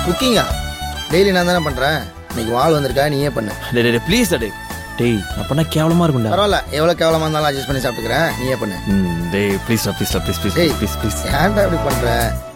குக்கிங்கா? Daily நான் தானே பண்ணுறேன். இன்னைக்கு வாள் வந்திருக்கா, நீயே பண்ணு. டே ப்ளீஸ் டே. டேய் நான் பண்ணால் கேவலமாக இருக்கும்டா. பரவாயில்ல, எவ்வளோ கேவலமாக இருந்தாலும் அட்ஜஸ்ட் பண்ணி சாப்பிட்டுக்கிறேன். நீயே பண்ணு. டேய் please please please please please please please. ஏன்டா இப்படி பண்ணுற?